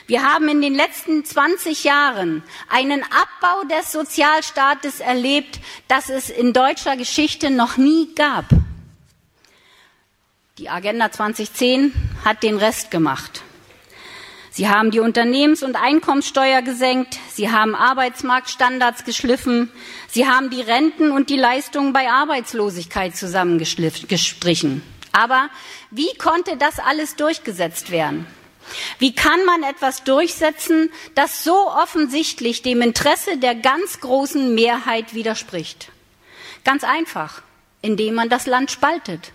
Wir haben in den letzten 20 Jahren einen Abbau des Sozialstaates erlebt, das es in deutscher Geschichte noch nie gab. Die Agenda 2010 hat den Rest gemacht. Sie haben die Unternehmens- und Einkommenssteuer gesenkt, sie haben Arbeitsmarktstandards geschliffen, sie haben die Renten und die Leistungen bei Arbeitslosigkeit zusammengestrichen. Aber wie konnte das alles durchgesetzt werden? Wie kann man etwas durchsetzen, das so offensichtlich dem Interesse der ganz großen Mehrheit widerspricht? Ganz einfach, indem man das Land spaltet.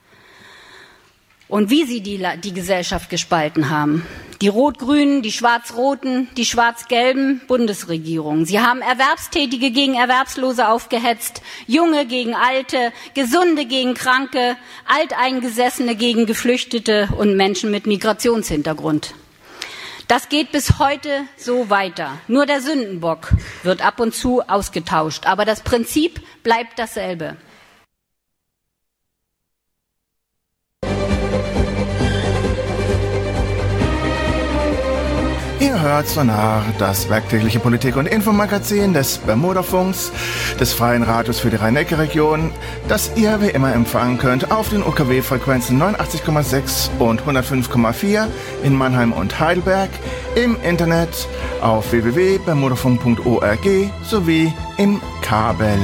Und wie sie die Gesellschaft gespalten haben. Die Rot-Grünen, die Schwarz-Roten, die Schwarz-Gelben Bundesregierungen. Sie haben Erwerbstätige gegen Erwerbslose aufgehetzt, Junge gegen Alte, Gesunde gegen Kranke, Alteingesessene gegen Geflüchtete und Menschen mit Migrationshintergrund. Das geht bis heute so weiter. Nur der Sündenbock wird ab und zu ausgetauscht. Aber das Prinzip bleibt dasselbe. Ihr hört Sonar, das werktägliche Politik- und Infomagazin des Bermudafunks, des Freien Radios für die Rhein-Necke-Region, das ihr wie immer empfangen könnt auf den UKW-Frequenzen 89,6 und 105,4 in Mannheim und Heidelberg, im Internet auf www.bermudafunk.org sowie im Kabel.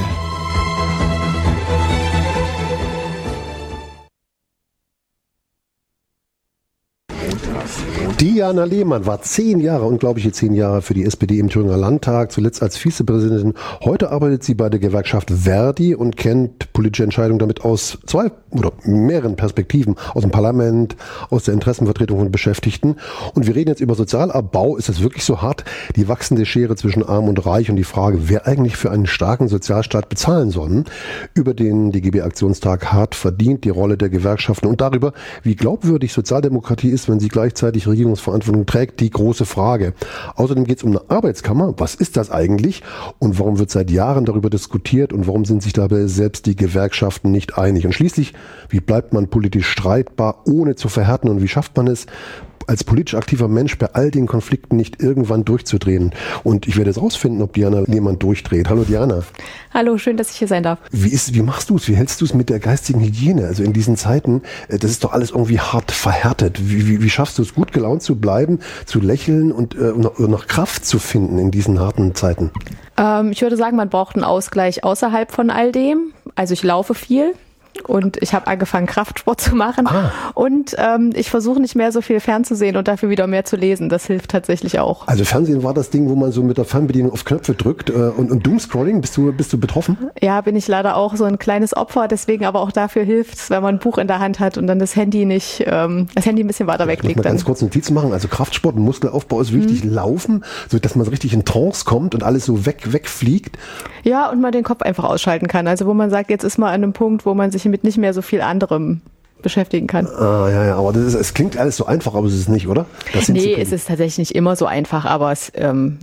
Diana Lehmann war 10 Jahre, unglaubliche 10 Jahre für die SPD im Thüringer Landtag, zuletzt als Vizepräsidentin. Heute arbeitet sie bei der Gewerkschaft Verdi und kennt politische Entscheidungen damit aus 2 oder mehreren Perspektiven, aus dem Parlament, aus der Interessenvertretung von Beschäftigten. Und wir reden jetzt über Sozialabbau. Ist es wirklich so hart? Die wachsende Schere zwischen Arm und Reich und die Frage, wer eigentlich für einen starken Sozialstaat bezahlen soll. Über den DGB-Aktionstag hart verdient, die Rolle der Gewerkschaften und darüber, wie glaubwürdig Sozialdemokratie ist, wenn sie gleichzeitig Regierungsverantwortung trägt, die große Frage. Außerdem geht es um eine Arbeitskammer. Was ist das eigentlich? Und warum wird seit Jahren darüber diskutiert? Und warum sind sich dabei selbst die Gewerkschaften nicht einig? Und schließlich, wie bleibt man politisch streitbar, ohne zu verhärten? Und wie schafft man es, als politisch aktiver Mensch bei all den Konflikten nicht irgendwann durchzudrehen? Und ich werde jetzt rausfinden, ob Diana Lehmann durchdreht. Hallo Diana. Hallo, schön, dass ich hier sein darf. Wie machst du es? Wie hältst du es mit der geistigen Hygiene? Also in diesen Zeiten, das ist doch alles irgendwie hart verhärtet. Wie schaffst du es, gut gelaunt zu bleiben, zu lächeln und noch Kraft zu finden in diesen harten Zeiten? Ich würde sagen, man braucht einen Ausgleich außerhalb von all dem. Also ich laufe viel. Und ich habe angefangen, Kraftsport zu machen. Und ich versuche nicht mehr so viel fernzusehen und dafür wieder mehr zu lesen. Das hilft tatsächlich auch. Also Fernsehen war das Ding, wo man so mit der Fernbedienung auf Knöpfe drückt und Doomscrolling. Bist du betroffen? Ja, bin ich leider auch so ein kleines Opfer. Deswegen aber auch dafür hilft es, wenn man ein Buch in der Hand hat und dann das Handy ein bisschen weiter weglegt. Ich muss mal ganz kurz Notiz machen. Also Kraftsport und Muskelaufbau ist wichtig. Laufen, so dass man so richtig in Trance kommt und alles so wegfliegt. Ja, und man den Kopf einfach ausschalten kann. Also wo man sagt, jetzt ist man an einem Punkt, wo man sich mit nicht mehr so viel anderem beschäftigen kann. Ja, aber es klingt alles so einfach, aber es ist nicht, oder? Nee, es ist tatsächlich nicht immer so einfach, aber es,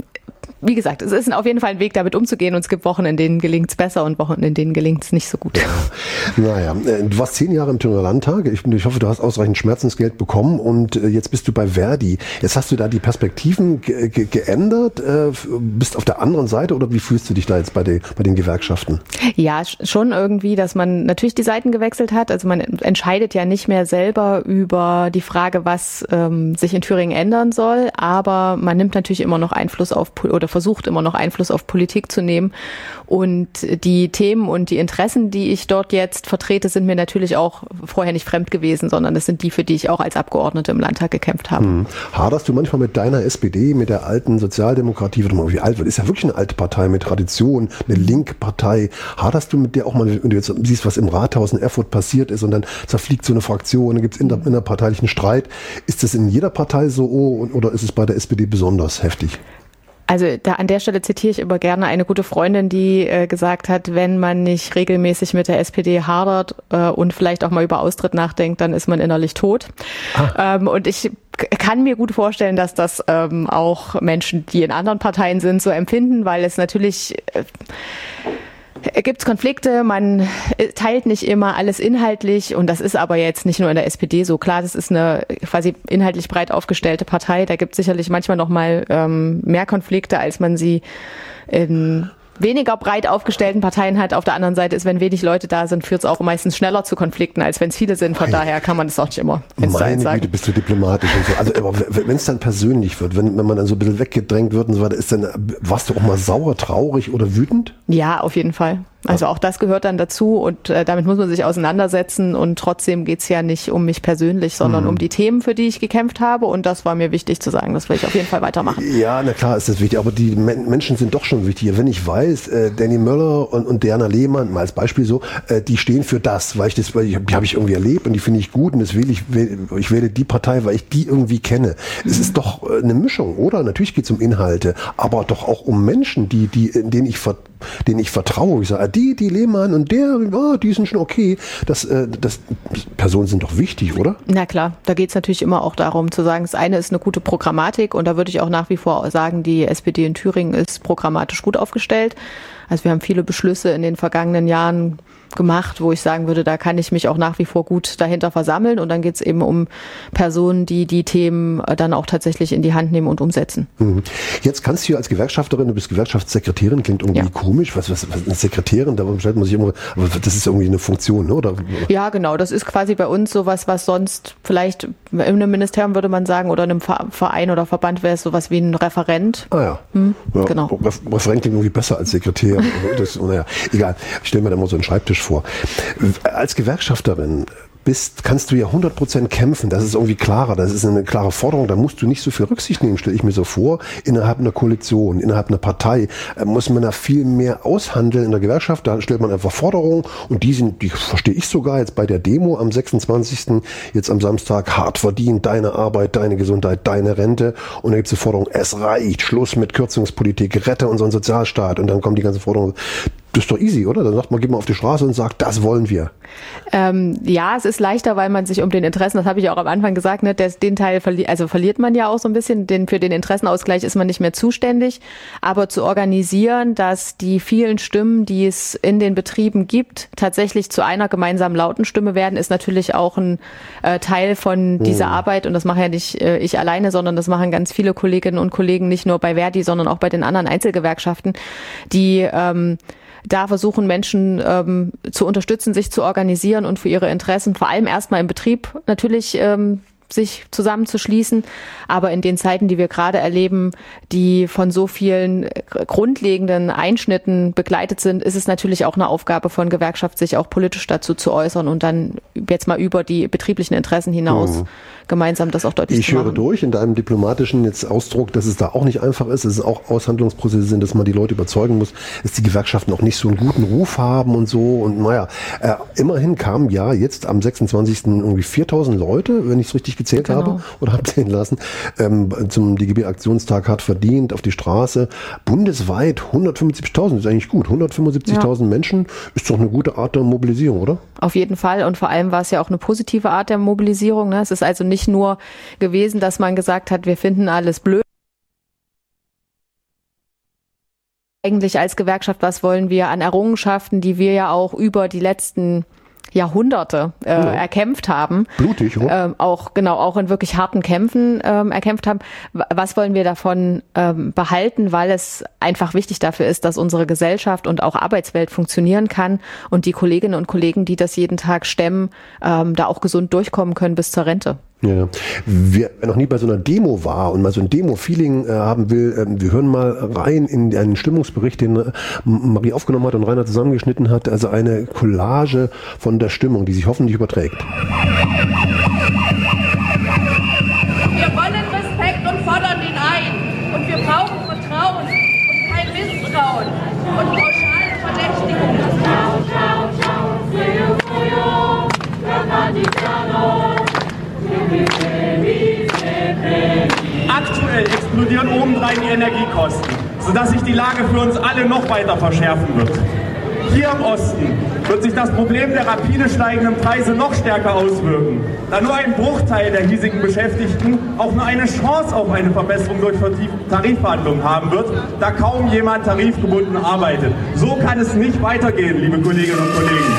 wie gesagt, es ist auf jeden Fall ein Weg, damit umzugehen und es gibt Wochen, in denen gelingt es besser und Wochen, in denen gelingt es nicht so gut. Ja. Du warst 10 Jahre im Thüringer Landtag. Ich hoffe, du hast ausreichend Schmerzensgeld bekommen und jetzt bist du bei Verdi. Jetzt hast du da die Perspektiven geändert, bist auf der anderen Seite oder wie fühlst du dich da jetzt bei den Gewerkschaften? Ja, schon irgendwie, dass man natürlich die Seiten gewechselt hat. Also man entscheidet ja nicht mehr selber über die Frage, was sich in Thüringen ändern soll, aber man nimmt natürlich immer noch Einfluss auf oder versucht immer noch Einfluss auf Politik zu nehmen. Und die Themen und die Interessen, die ich dort jetzt vertrete, sind mir natürlich auch vorher nicht fremd gewesen, sondern das sind die, für die ich auch als Abgeordnete im Landtag gekämpft habe. Haderst du manchmal mit deiner SPD, mit der alten Sozialdemokratie, wie alt wird, ist ja wirklich eine alte Partei mit Tradition, eine Linkpartei. Haderst du mit der auch mal, wenn du jetzt siehst, was im Rathaus in Erfurt passiert ist und dann zerfliegt so eine Fraktion, dann gibt es innerparteilichen Streit. Ist das in jeder Partei so oder ist es bei der SPD besonders heftig? Also an der Stelle zitiere ich immer gerne eine gute Freundin, die gesagt hat, wenn man nicht regelmäßig mit der SPD hadert und vielleicht auch mal über Austritt nachdenkt, dann ist man innerlich tot. Und ich kann mir gut vorstellen, dass das auch Menschen, die in anderen Parteien sind, so empfinden, weil es natürlich Gibt es Konflikte, man teilt nicht immer alles inhaltlich und das ist aber jetzt nicht nur in der SPD so. Klar, das ist eine quasi inhaltlich breit aufgestellte Partei, da gibt es sicherlich manchmal noch mal mehr Konflikte, als man sie in weniger breit aufgestellten Parteien hat. Auf der anderen Seite ist, wenn wenig Leute da sind, führt es auch meistens schneller zu Konflikten, als wenn es viele sind. Von daher kann man das auch nicht immer Meine Güte, bist du diplomatisch und so. Also wenn es dann persönlich wird, wenn man dann so ein bisschen weggedrängt wird und so weiter, warst du auch mal sauer, traurig oder wütend? Ja, auf jeden Fall. Also auch das gehört dann dazu und damit muss man sich auseinandersetzen und trotzdem geht's ja nicht um mich persönlich, sondern um die Themen, für die ich gekämpft habe und das war mir wichtig zu sagen, das will ich auf jeden Fall weitermachen. Ja, na klar ist das wichtig, aber die Menschen sind doch schon wichtig. Wenn ich weiß, Danny Möller und Diana Lehmann, mal als Beispiel so, die stehen für das, weil die habe ich irgendwie erlebt und die finde ich gut und das ich wähle die Partei, weil ich die irgendwie kenne. Es ist doch eine Mischung, oder? Natürlich geht's um Inhalte, aber doch auch um Menschen, denen ich vertraue. Ich sage, die Lehmann und die sind schon okay. Das Personen sind doch wichtig, oder? Na klar, da geht es natürlich immer auch darum zu sagen, das eine ist eine gute Programmatik und da würde ich auch nach wie vor sagen, die SPD in Thüringen ist programmatisch gut aufgestellt. Also wir haben viele Beschlüsse in den vergangenen Jahren gemacht, wo ich sagen würde, da kann ich mich auch nach wie vor gut dahinter versammeln und dann geht es eben um Personen, die die Themen dann auch tatsächlich in die Hand nehmen und umsetzen. Jetzt kannst du als Gewerkschafterin, du bist Gewerkschaftssekretärin, klingt irgendwie komisch, was eine Sekretärin, da stellt man sich immer, aber das ist irgendwie eine Funktion, ne? Oder? Ja, genau, das ist quasi bei uns sowas, was sonst vielleicht in einem Ministerium würde man sagen oder in einem Verein oder Verband wäre es sowas wie ein Referent. Ja, genau. Referent klingt irgendwie besser als Sekretär. Naja, egal, ich stelle mir da immer so einen Schreibtisch vor. Als Gewerkschafterin kannst du ja 100% kämpfen, das ist irgendwie klarer, das ist eine klare Forderung, da musst du nicht so viel Rücksicht nehmen, stelle ich mir so vor. Innerhalb einer Koalition, innerhalb einer Partei muss man da viel mehr aushandeln in der Gewerkschaft, da stellt man einfach Forderungen und die verstehe ich sogar jetzt bei der Demo am 26. jetzt am Samstag, hart verdient, deine Arbeit, deine Gesundheit, deine Rente und dann gibt es die Forderung, es reicht, Schluss mit Kürzungspolitik, rette unseren Sozialstaat und dann kommen die ganzen Forderungen. Das ist doch easy, oder? Dann sagt man, geht mal auf die Straße und sagt, das wollen wir. Ja, es ist leichter, weil man sich um den Interessen, das habe ich auch am Anfang gesagt, ne, den Teil verliert man ja auch so ein bisschen, für den Interessenausgleich ist man nicht mehr zuständig, aber zu organisieren, dass die vielen Stimmen, die es in den Betrieben gibt, tatsächlich zu einer gemeinsamen lauten Stimme werden, ist natürlich auch ein Teil von dieser Arbeit und das mache ja nicht ich alleine, sondern das machen ganz viele Kolleginnen und Kollegen, nicht nur bei Verdi, sondern auch bei den anderen Einzelgewerkschaften, die da versuchen Menschen zu unterstützen, sich zu organisieren und für ihre Interessen, vor allem erstmal im Betrieb natürlich sich zusammenzuschließen. Aber in den Zeiten, die wir gerade erleben, die von so vielen grundlegenden Einschnitten begleitet sind, ist es natürlich auch eine Aufgabe von Gewerkschaft, sich auch politisch dazu zu äußern und dann jetzt mal über die betrieblichen Interessen hinaus gemeinsam das auch deutlich zu machen. Ich höre durch in deinem diplomatischen jetzt Ausdruck, dass es da auch nicht einfach ist, dass es auch Aushandlungsprozesse sind, dass man die Leute überzeugen muss, dass die Gewerkschaften auch nicht so einen guten Ruf haben und so. Und naja, immerhin kamen ja jetzt am 26. irgendwie 4.000 Leute, wenn ich es richtig gezählt habe oder habe zählen lassen, zum DGB-Aktionstag hart verdient auf die Straße. Bundesweit 175.000, ist eigentlich gut. 175.000 Menschen ist doch eine gute Art der Mobilisierung, oder? Auf jeden Fall und vor allem war es ja auch eine positive Art der Mobilisierung. Ne? Es ist also nicht nur gewesen, dass man gesagt hat, wir finden alles blöd. Eigentlich als Gewerkschaft, was wollen wir an Errungenschaften, die wir ja auch über die letzten Jahrhunderte erkämpft haben. Blutig, oder? Auch in wirklich harten Kämpfen erkämpft haben. Was wollen wir davon behalten, weil es einfach wichtig dafür ist, dass unsere Gesellschaft und auch Arbeitswelt funktionieren kann und die Kolleginnen und Kollegen, die das jeden Tag stemmen, da auch gesund durchkommen können bis zur Rente. Ja, wer noch nie bei so einer Demo war und mal so ein Demo-Feeling haben will, wir hören mal rein in einen Stimmungsbericht, den Marie aufgenommen hat und Rainer zusammengeschnitten hat, also eine Collage von der Stimmung, die sich hoffentlich überträgt. Wir wollen Respekt und fordern ihn ein. Und wir brauchen Vertrauen und kein Misstrauen und pauschale Verdächtigungen. Aktuell explodieren obendrein die Energiekosten, sodass sich die Lage für uns alle noch weiter verschärfen wird. Hier im Osten wird sich das Problem der rapide steigenden Preise noch stärker auswirken. Da nur ein Bruchteil der hiesigen Beschäftigten auch nur eine Chance auf eine Verbesserung durch Tarifverhandlungen haben wird, da kaum jemand tarifgebunden arbeitet. So kann es nicht weitergehen, liebe Kolleginnen und Kollegen.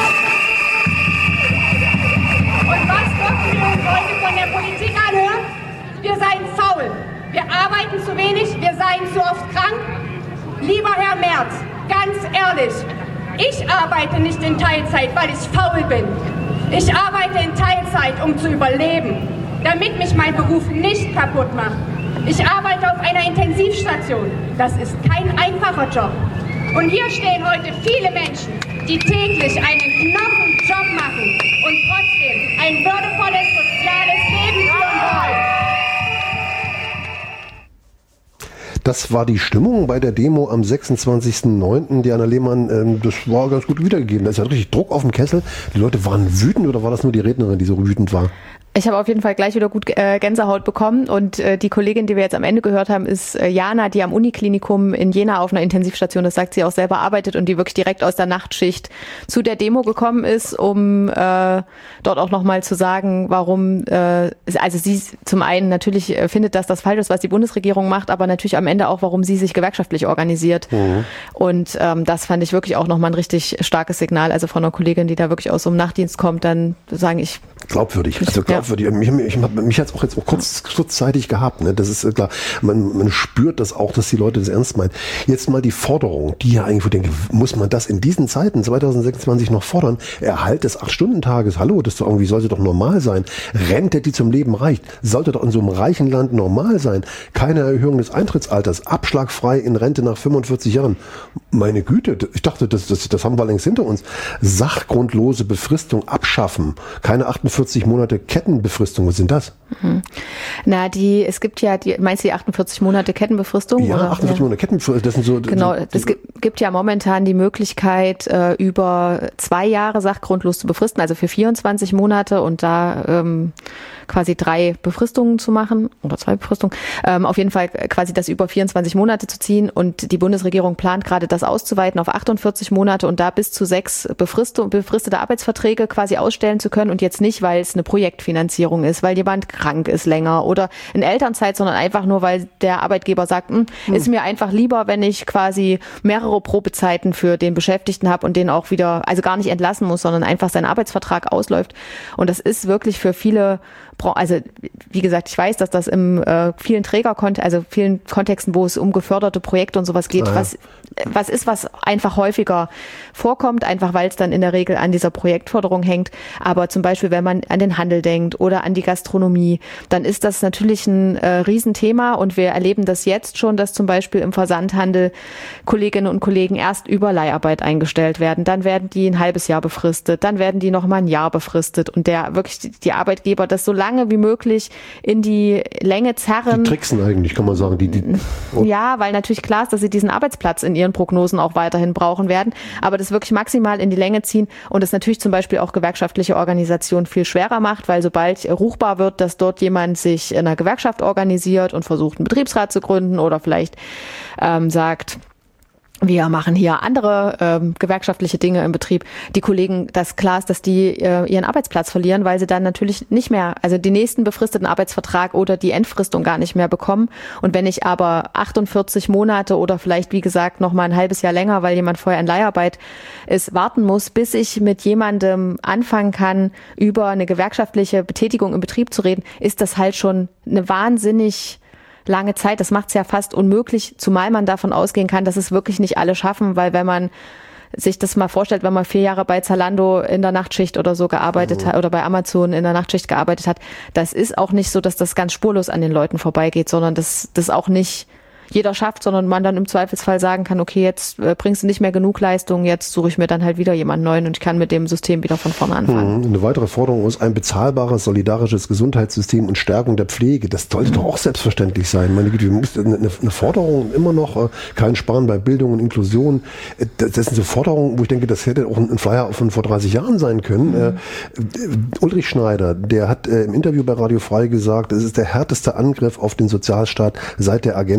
Und was dürfen wir uns heute von der Politik anhören? Wir seien faul, wir arbeiten zu wenig, wir seien zu oft krank. Lieber Herr Merz, ganz ehrlich, ich arbeite nicht in Teilzeit, weil ich faul bin. Ich arbeite in Teilzeit, um zu überleben, damit mich mein Beruf nicht kaputt macht. Ich arbeite auf einer Intensivstation. Das ist kein einfacher Job. Und hier stehen heute viele Menschen, die täglich einen Knochenjob machen und trotzdem ein würdevolles soziales Leben führen wollen. Das war die Stimmung bei der Demo am 26.09. Diana Lehmann, das war ganz gut wiedergegeben. Da ist ja richtig Druck auf dem Kessel. Die Leute waren wütend oder war das nur die Rednerin, die so wütend war? Ich habe auf jeden Fall gleich wieder gut Gänsehaut bekommen und die Kollegin, die wir jetzt am Ende gehört haben, ist Jana, die am Uniklinikum in Jena auf einer Intensivstation, das sagt sie auch selber, arbeitet und die wirklich direkt aus der Nachtschicht zu der Demo gekommen ist, um dort auch nochmal zu sagen, warum, also sie zum einen natürlich findet, dass das falsch ist, was die Bundesregierung macht, aber natürlich am Ende auch, warum sie sich gewerkschaftlich organisiert. Mhm. Und das fand ich wirklich auch nochmal ein richtig starkes Signal, also von einer Kollegin, die da wirklich aus so einem Nachtdienst kommt, dann sagen ich... Glaubwürdig, also glaubwürdig. Ja. Mich hat es auch jetzt auch kurzzeitig gehabt, ne? Das ist klar. Man spürt das auch, dass die Leute das ernst meinen. Jetzt mal die Forderung, die ja eigentlich, ich denke, muss man das in diesen Zeiten 2026 noch fordern? Erhalt des 8-Stunden-Tages, hallo, das irgendwie sollte doch normal sein. Rente, die zum Leben reicht, sollte doch in so einem reichen Land normal sein. Keine Erhöhung des Eintrittsalters, abschlagfrei in Rente nach 45 Jahren. Meine Güte, ich dachte, das haben wir längst hinter uns. Sachgrundlose Befristung abschaffen, keine 48 Monate Kettenbefristung, was sind das? Mhm. Na, es gibt ja, meinst du die 48 Monate Kettenbefristung? Ja, oder? 48 Monate Kettenbefristung, das sind so... Genau, es gibt ja momentan die Möglichkeit, über 2 Jahre sachgrundlos zu befristen, also für 24 Monate und da quasi 3 Befristungen zu machen oder 2 Befristungen, auf jeden Fall quasi das über 24 Monate zu ziehen und die Bundesregierung plant gerade das auszuweiten auf 48 Monate und da bis zu 6 befristete Arbeitsverträge quasi ausstellen zu können und jetzt nicht, weil es eine Projektfinanzierung ist, weil jemand krank ist länger oder in Elternzeit, sondern einfach nur, weil der Arbeitgeber sagt, ist mir einfach lieber, wenn ich quasi mehrere Probezeiten für den Beschäftigten habe und den auch wieder, also gar nicht entlassen muss, sondern einfach sein Arbeitsvertrag ausläuft. Und das ist wirklich für viele, also wie gesagt, ich weiß, dass das in vielen vielen Kontexten, wo es um geförderte Projekte und sowas geht, was einfach häufiger vorkommt, einfach weil es dann in der Regel an dieser Projektförderung hängt. Aber zum Beispiel, wenn man an den Handel denkt oder an die Gastronomie, dann ist das natürlich ein Riesenthema und wir erleben das jetzt schon, dass zum Beispiel im Versandhandel Kolleginnen und Kollegen erst über Leiharbeit eingestellt werden, dann werden die ein halbes Jahr befristet, dann werden die nochmal ein Jahr befristet und die Arbeitgeber das so lange wie möglich in die Länge zerren. Die tricksen eigentlich, kann man sagen. Ja, weil natürlich klar ist, dass sie diesen Arbeitsplatz in ihren Prognosen auch weiterhin brauchen werden, aber das wirklich maximal in die Länge ziehen und das natürlich zum Beispiel auch gewerkschaftliche Organisationen viel schwerer macht, weil sobald ruchbar wird, dass dort jemand sich in einer Gewerkschaft organisiert und versucht, einen Betriebsrat zu gründen oder vielleicht sagt, wir machen hier andere gewerkschaftliche Dinge im Betrieb. Die Kollegen, das klar ist, dass die ihren Arbeitsplatz verlieren, weil sie dann natürlich nicht mehr, also den nächsten befristeten Arbeitsvertrag oder die Entfristung gar nicht mehr bekommen. Und wenn ich aber 48 Monate oder vielleicht, wie gesagt, noch mal ein halbes Jahr länger, weil jemand vorher in Leiharbeit ist, warten muss, bis ich mit jemandem anfangen kann, über eine gewerkschaftliche Betätigung im Betrieb zu reden, ist das halt schon eine wahnsinnig lange Zeit. Das macht es ja fast unmöglich, zumal man davon ausgehen kann, dass es wirklich nicht alle schaffen, weil wenn man sich das mal vorstellt, wenn man 4 Jahre bei Zalando in der Nachtschicht oder so gearbeitet hat oder bei Amazon in der Nachtschicht gearbeitet hat, das ist auch nicht so, dass das ganz spurlos an den Leuten vorbeigeht, sondern das auch nicht jeder schafft, sondern man dann im Zweifelsfall sagen kann, okay, jetzt bringst du nicht mehr genug Leistung, jetzt suche ich mir dann halt wieder jemanden neuen und ich kann mit dem System wieder von vorne anfangen. Eine weitere Forderung ist ein bezahlbares, solidarisches Gesundheitssystem und Stärkung der Pflege. Das sollte doch auch selbstverständlich sein. Meine Güte, eine Forderung immer noch, kein Sparen bei Bildung und Inklusion. Das sind so Forderungen, wo ich denke, das hätte auch ein Flyer von vor 30 Jahren sein können. Ulrich Schneider, der hat im Interview bei Radio Frei gesagt, es ist der härteste Angriff auf den Sozialstaat seit der Agenda 20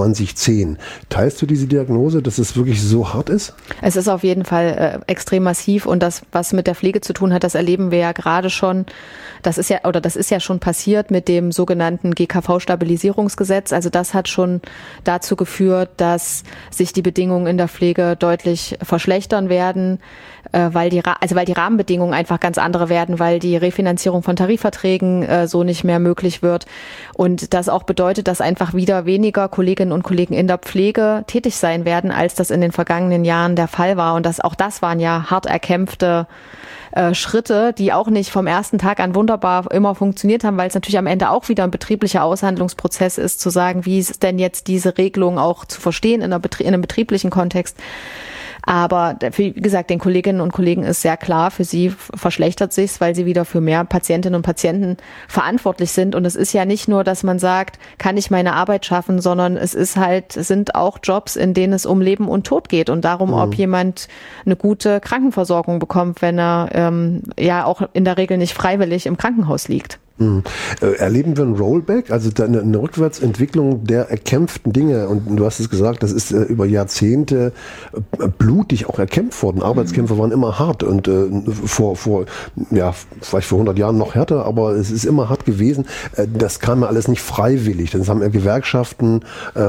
2010. Teilst du diese Diagnose, dass es wirklich so hart ist? Es ist auf jeden Fall extrem massiv und das, was mit der Pflege zu tun hat, das erleben wir ja gerade schon. Das ist ja schon passiert mit dem sogenannten GKV-Stabilisierungsgesetz. Also das hat schon dazu geführt, dass sich die Bedingungen in der Pflege deutlich verschlechtern werden, weil die Rahmenbedingungen einfach ganz andere werden, weil die Refinanzierung von Tarifverträgen so nicht mehr möglich wird. Und das auch bedeutet, dass einfach wieder weniger Kolleginnen und Kollegen in der Pflege tätig sein werden, als das in den vergangenen Jahren der Fall war. Und das waren ja hart erkämpfte Schritte, die auch nicht vom ersten Tag an wunderbar immer funktioniert haben, weil es natürlich am Ende auch wieder ein betrieblicher Aushandlungsprozess ist, zu sagen, wie ist denn jetzt diese Regelung auch zu verstehen in einem betrieblichen Kontext. Aber wie gesagt, den Kolleginnen und Kollegen ist sehr klar, für sie verschlechtert sich's, weil sie wieder für mehr Patientinnen und Patienten verantwortlich sind. Und es ist ja nicht nur, dass man sagt, kann ich meine Arbeit schaffen, sondern es sind auch Jobs, in denen es um Leben und Tod geht und darum, ob jemand eine gute Krankenversorgung bekommt, wenn er ja auch in der Regel nicht freiwillig im Krankenhaus liegt. Erleben wir ein Rollback, also eine Rückwärtsentwicklung der erkämpften Dinge? Und du hast es gesagt, das ist über Jahrzehnte blutig auch erkämpft worden. Arbeitskämpfe waren immer hart und vielleicht vor 100 Jahren noch härter, aber es ist immer hart gewesen. Das kam ja alles nicht freiwillig. Das haben ja Gewerkschaften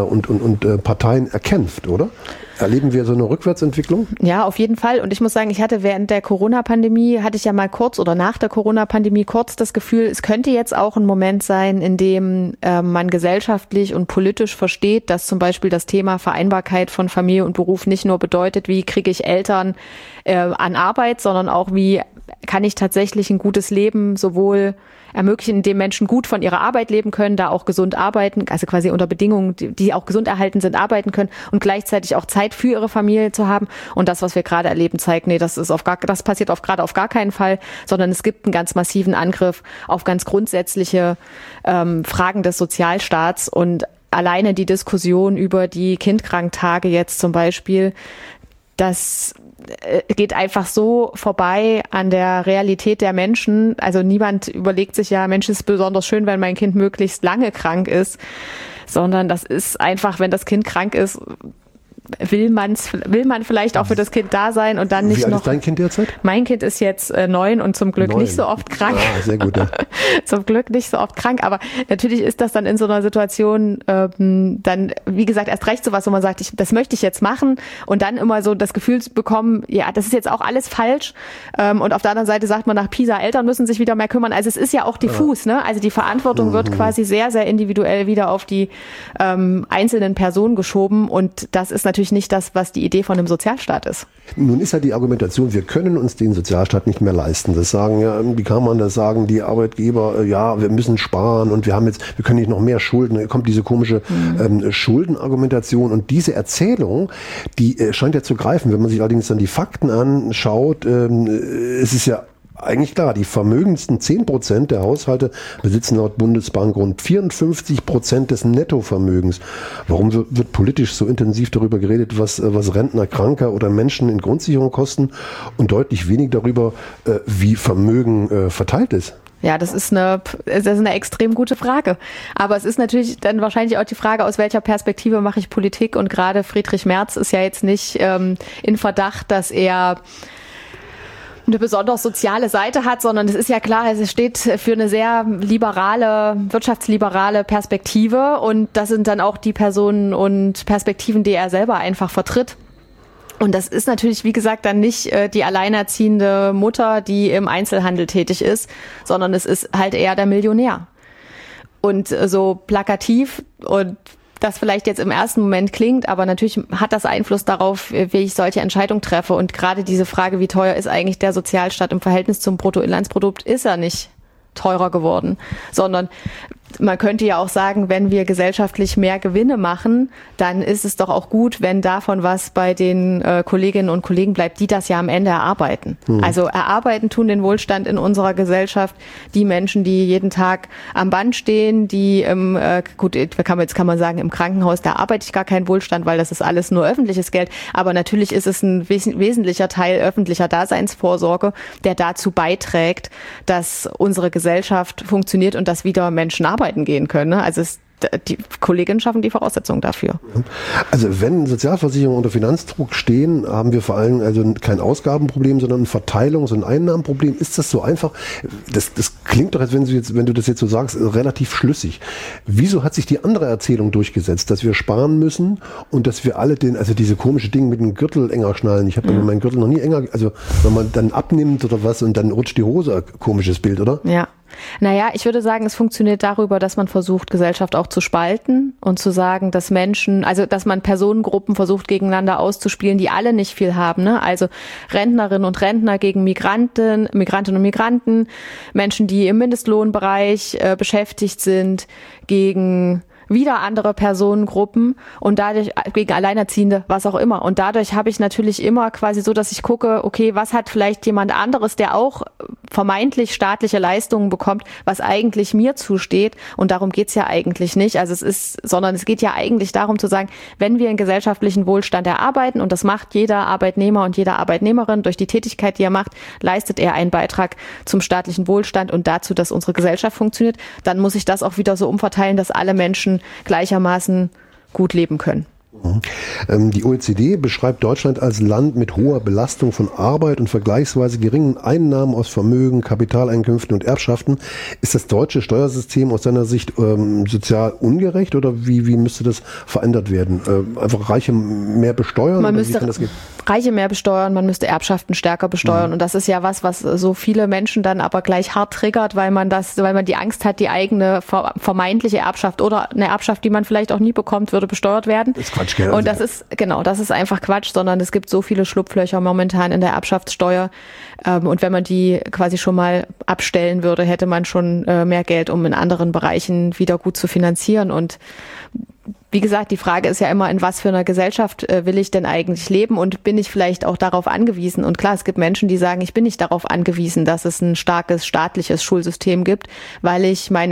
und Parteien erkämpft, oder? Erleben wir so eine Rückwärtsentwicklung? Ja, auf jeden Fall. Und ich muss sagen, ich hatte während der Corona-Pandemie, nach der Corona-Pandemie kurz das Gefühl, es könnte jetzt auch ein Moment sein, in dem man gesellschaftlich und politisch versteht, dass zum Beispiel das Thema Vereinbarkeit von Familie und Beruf nicht nur bedeutet, wie kriege ich Eltern an Arbeit, sondern auch, wie kann ich tatsächlich ein gutes Leben sowohl ermöglichen, indem Menschen gut von ihrer Arbeit leben können, da auch gesund arbeiten, also quasi unter Bedingungen, die auch gesund erhalten sind, arbeiten können und gleichzeitig auch Zeit für ihre Familie zu haben. Und das, was wir gerade erleben, zeigt, nee, das passiert gerade auf gar keinen Fall, sondern es gibt einen ganz massiven Angriff auf ganz grundsätzliche Fragen des Sozialstaats. Und alleine die Diskussion über die Kindkranktage jetzt zum Beispiel, das geht einfach so vorbei an der Realität der Menschen. Also niemand überlegt sich ja, Mensch, es ist besonders schön, wenn mein Kind möglichst lange krank ist, sondern das ist einfach, wenn das Kind krank ist, will man vielleicht auch für das Kind da sein und dann nicht noch. Wie alt ist dein Kind derzeit? Mein Kind ist jetzt 9 und zum Glück 9. Nicht so oft krank. Ah, sehr gut, ja. Zum Glück nicht so oft krank, aber natürlich ist das dann in so einer Situation dann, wie gesagt, erst recht sowas, wo man sagt, das möchte ich jetzt machen und dann immer so das Gefühl bekommen, ja, das ist jetzt auch alles falsch und auf der anderen Seite sagt man nach Pisa, Eltern müssen sich wieder mehr kümmern. Also es ist ja auch diffus, ne? Also die Verantwortung wird quasi sehr, sehr individuell wieder auf die einzelnen Personen geschoben und das ist natürlich nicht das, was die Idee von einem Sozialstaat ist. Nun ist ja die Argumentation, wir können uns den Sozialstaat nicht mehr leisten. Das sagen ja, wie kann man das sagen, die Arbeitgeber, ja, wir müssen sparen und wir können nicht noch mehr Schulden. Da kommt diese komische Schuldenargumentation und diese Erzählung, die scheint ja zu greifen. Wenn man sich allerdings dann die Fakten anschaut, es ist ja eigentlich klar, die vermögendsten 10% der Haushalte besitzen laut Bundesbank rund 54% des Nettovermögens. Warum wird politisch so intensiv darüber geredet, was Rentner, Kranke oder Menschen in Grundsicherung kosten und deutlich wenig darüber, wie Vermögen verteilt ist? Ja, das ist eine extrem gute Frage. Aber es ist natürlich dann wahrscheinlich auch die Frage, aus welcher Perspektive mache ich Politik? Und gerade Friedrich Merz ist ja jetzt nicht in Verdacht, dass er eine besonders soziale Seite hat, sondern es ist ja klar, es steht für eine sehr wirtschaftsliberale Perspektive und das sind dann auch die Personen und Perspektiven, die er selber einfach vertritt. Und das ist natürlich, wie gesagt, dann nicht die alleinerziehende Mutter, die im Einzelhandel tätig ist, sondern es ist halt eher der Millionär. Und so plakativ und das vielleicht jetzt im ersten Moment klingt, aber natürlich hat das Einfluss darauf, wie ich solche Entscheidungen treffe. Und gerade diese Frage, wie teuer ist eigentlich der Sozialstaat im Verhältnis zum Bruttoinlandsprodukt, ist er nicht teurer geworden, sondern man könnte ja auch sagen, wenn wir gesellschaftlich mehr Gewinne machen, dann ist es doch auch gut, wenn davon was bei den Kolleginnen und Kollegen bleibt, die das ja am Ende erarbeiten. Also erarbeiten tun den Wohlstand in unserer Gesellschaft die Menschen, die jeden Tag am Band stehen, die jetzt kann man sagen, im Krankenhaus, da arbeite ich gar keinen Wohlstand, weil das ist alles nur öffentliches Geld. Aber natürlich ist es ein wesentlicher Teil öffentlicher Daseinsvorsorge, der dazu beiträgt, dass unsere Gesellschaft funktioniert und dass wieder Menschen arbeiten gehen können. Also die Kolleginnen schaffen die Voraussetzungen dafür. Also wenn Sozialversicherungen unter Finanzdruck stehen, haben wir vor allem also kein Ausgabenproblem, sondern ein Verteilungs- und Einnahmenproblem. Ist das so einfach? Das klingt doch, als wenn du das jetzt so sagst, relativ schlüssig. Wieso hat sich die andere Erzählung durchgesetzt, dass wir sparen müssen und dass wir alle diese komische Dinge mit dem Gürtel enger schnallen? Ich habe meinen Gürtel noch nie enger, also wenn man dann abnimmt oder was und dann rutscht die Hose, komisches Bild, oder? Ja. Naja, ich würde sagen, es funktioniert darüber, dass man versucht, Gesellschaft auch zu spalten und zu sagen, dass dass man Personengruppen versucht, gegeneinander auszuspielen, die alle nicht viel haben, ne? Also Rentnerinnen und Rentner gegen Migrantinnen und Migranten, Menschen, die im Mindestlohnbereich beschäftigt sind, gegen wieder andere Personengruppen und dadurch gegen Alleinerziehende, was auch immer. Und dadurch habe ich natürlich immer quasi so, dass ich gucke, okay, was hat vielleicht jemand anderes, der auch vermeintlich staatliche Leistungen bekommt, was eigentlich mir zusteht. Und darum geht's ja eigentlich nicht. Sondern es geht ja eigentlich darum zu sagen, wenn wir einen gesellschaftlichen Wohlstand erarbeiten, und das macht jeder Arbeitnehmer und jede Arbeitnehmerin durch die Tätigkeit, die er macht, leistet er einen Beitrag zum staatlichen Wohlstand und dazu, dass unsere Gesellschaft funktioniert, dann muss ich das auch wieder so umverteilen, dass alle Menschen gleichermaßen gut leben können. Die OECD beschreibt Deutschland als Land mit hoher Belastung von Arbeit und vergleichsweise geringen Einnahmen aus Vermögen, Kapitaleinkünften und Erbschaften. Ist das deutsche Steuersystem aus seiner Sicht sozial ungerecht oder wie müsste das verändert werden? Einfach Reiche mehr besteuern? Man müsste Reiche mehr besteuern, man müsste Erbschaften stärker besteuern. Und das ist ja was so viele Menschen dann aber gleich hart triggert, weil man die Angst hat, die eigene vermeintliche Erbschaft oder eine Erbschaft, die man vielleicht auch nie bekommt, würde besteuert werden. Das ist Quatsch, gell? Und das ist einfach Quatsch, sondern es gibt so viele Schlupflöcher momentan in der Erbschaftssteuer. Und wenn man die quasi schon mal abstellen würde, hätte man schon mehr Geld, um in anderen Bereichen wieder gut zu finanzieren. Und wie gesagt, die Frage ist ja immer, in was für einer Gesellschaft will ich denn eigentlich leben und bin ich vielleicht auch darauf angewiesen? Und klar, es gibt Menschen, die sagen, ich bin nicht darauf angewiesen, dass es ein starkes staatliches Schulsystem gibt, weil ich es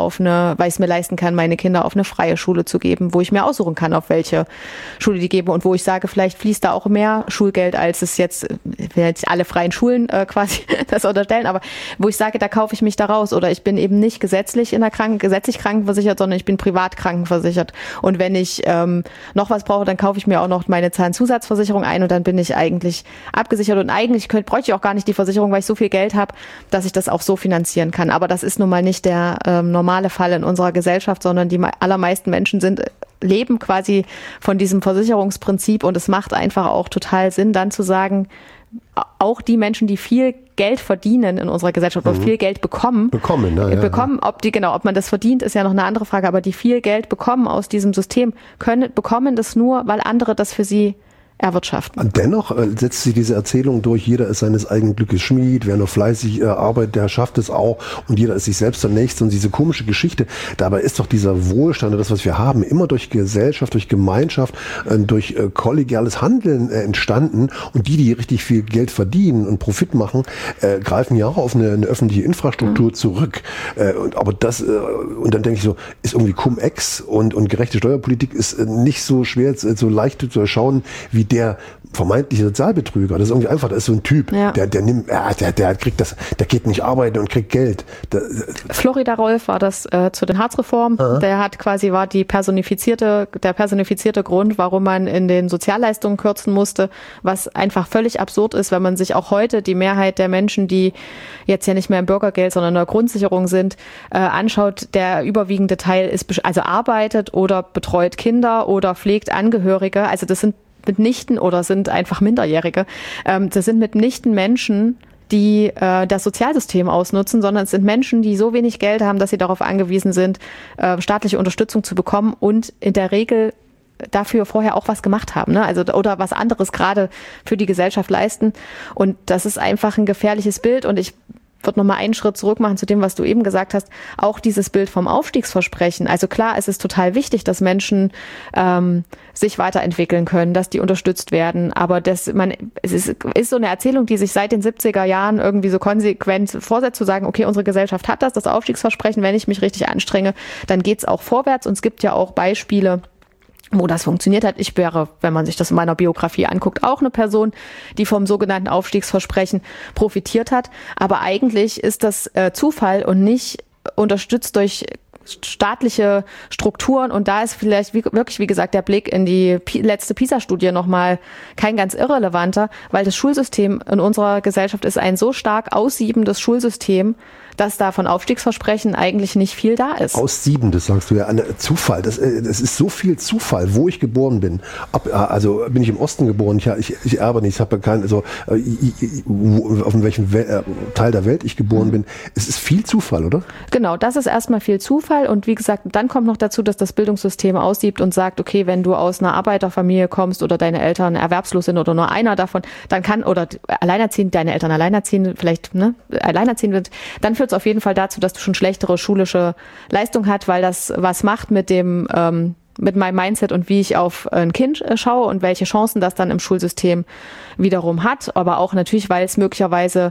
mir leisten kann, meine Kinder auf eine freie Schule zu geben, wo ich mir aussuchen kann, auf welche Schule die gebe und wo ich sage, vielleicht fließt da auch mehr Schulgeld, als es jetzt, ich will jetzt alle freien Schulen quasi das unterstellen, aber wo ich sage, da kaufe ich mich da raus oder ich bin eben nicht gesetzlich krankenversichert, sondern ich bin privat krankenversichert. Und wenn ich noch was brauche, dann kaufe ich mir auch noch meine Zahnzusatzversicherung ein und dann bin ich eigentlich abgesichert. Und eigentlich bräuchte ich auch gar nicht die Versicherung, weil ich so viel Geld habe, dass ich das auch so finanzieren kann. Aber das ist nun mal nicht der normale Fall in unserer Gesellschaft, sondern die allermeisten Menschen leben quasi von diesem Versicherungsprinzip und es macht einfach auch total Sinn, dann zu sagen, auch die Menschen, die viel Geld verdienen in unserer Gesellschaft oder viel Geld bekommen, ob man das verdient, ist ja noch eine andere Frage, aber die viel Geld bekommen aus diesem System, bekommen das nur, weil andere das für sie erwirtschaften. Dennoch setzt sich diese Erzählung durch, jeder ist seines eigenen Glückes Schmied, wer nur fleißig arbeitet, der schafft es auch und jeder ist sich selbst der Nächste und diese komische Geschichte. Dabei ist doch dieser Wohlstand, das was wir haben, immer durch Gesellschaft, durch Gemeinschaft, durch kollegiales Handeln entstanden und die richtig viel Geld verdienen und Profit machen, greifen ja auch auf eine öffentliche Infrastruktur zurück. Aber und dann denke ich so, ist irgendwie Cum-Ex und gerechte Steuerpolitik ist nicht so schwer, so leicht zu erschauen, wie der vermeintliche Sozialbetrüger. Das ist irgendwie einfach, das ist so ein Typ, der kriegt das, der geht nicht arbeiten und kriegt Geld. Florida Rolf war das zu den Harzreformen. Der war der personifizierte Grund, warum man in den Sozialleistungen kürzen musste, was einfach völlig absurd ist, wenn man sich auch heute die Mehrheit der Menschen, die jetzt ja nicht mehr im Bürgergeld, sondern in der Grundsicherung sind, anschaut. Der überwiegende Teil arbeitet oder betreut Kinder oder pflegt Angehörige. Also das sind mitnichten oder sind einfach Minderjährige. Das sind mitnichten Menschen, die das Sozialsystem ausnutzen, sondern es sind Menschen, die so wenig Geld haben, dass sie darauf angewiesen sind, staatliche Unterstützung zu bekommen und in der Regel dafür vorher auch was gemacht haben, ne? Also oder was anderes gerade für die Gesellschaft leisten. Und das ist einfach ein gefährliches Bild und ich würde noch mal einen Schritt zurück machen zu dem, was du eben gesagt hast. Auch dieses Bild vom Aufstiegsversprechen. Also klar, es ist total wichtig, dass Menschen sich weiterentwickeln können, dass die unterstützt werden. Aber es ist so eine Erzählung, die sich seit den 70er Jahren irgendwie so konsequent vorsetzt, zu sagen, okay, unsere Gesellschaft hat das Aufstiegsversprechen. Wenn ich mich richtig anstrenge, dann geht's auch vorwärts. Und es gibt ja auch Beispiele, wo das funktioniert hat. Ich wäre, wenn man sich das in meiner Biografie anguckt, auch eine Person, die vom sogenannten Aufstiegsversprechen profitiert hat. Aber eigentlich ist das Zufall und nicht unterstützt durch staatliche Strukturen und da ist vielleicht wirklich, wie gesagt, der Blick in die letzte PISA-Studie nochmal kein ganz irrelevanter, weil das Schulsystem in unserer Gesellschaft ist ein so stark aussiebendes Schulsystem, dass da von Aufstiegsversprechen eigentlich nicht viel da ist. Aussiebendes, sagst du ja, ein Zufall. Das ist so viel Zufall, wo ich geboren bin. Also bin ich im Osten geboren, ich erbe nicht, ich habe keinen, also auf welchem Teil der Welt ich geboren bin. Es ist viel Zufall, oder? Genau, das ist erstmal viel Zufall und wie gesagt, dann kommt noch dazu, dass das Bildungssystem aussiebt und sagt, okay, wenn du aus einer Arbeiterfamilie kommst oder deine Eltern erwerbslos sind oder nur einer davon, dann kann, oder alleinerziehend, deine Eltern alleinerziehend, vielleicht alleinerziehend wird, dann führt es auf jeden Fall dazu, dass du schon schlechtere schulische Leistung hast, weil das was macht mit meinem Mindset und wie ich auf ein Kind schaue und welche Chancen das dann im Schulsystem wiederum hat. Aber auch natürlich, weil es möglicherweise